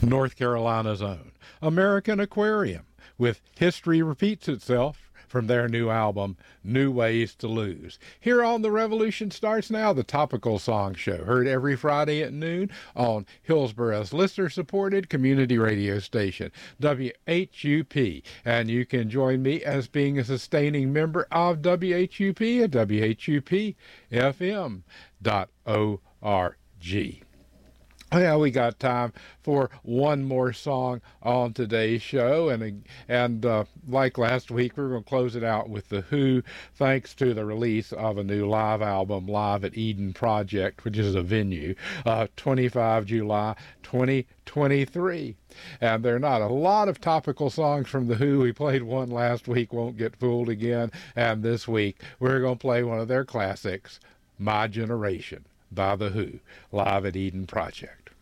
North Carolina's own American Aquarium with History Repeats Itself from their new album, New Ways to Lose. Here on The Revolution Starts Now, the Topical Song Show, heard every Friday at noon on Hillsborough's listener-supported community radio station, WHUP. And you can join me as being a sustaining member of WHUP at WHUPFM.org. Well, we got time for one more song on today's show, and like last week, we're going to close it out with The Who, thanks to the release of a new live album, Live at Eden Project, which is a venue, 25 July 2023. And there are not a lot of topical songs from The Who. We played one last week, Won't Get Fooled Again, and this week we're going to play one of their classics, My Generation, by The Who, Live at Eden Project.